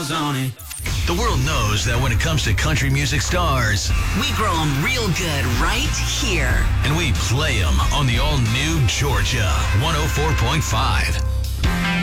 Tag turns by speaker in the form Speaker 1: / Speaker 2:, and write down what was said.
Speaker 1: miles on it.
Speaker 2: The world knows that when it comes to country music stars,
Speaker 3: we grow them real good right here.
Speaker 2: And we play them on the all-new Georgia 104.5.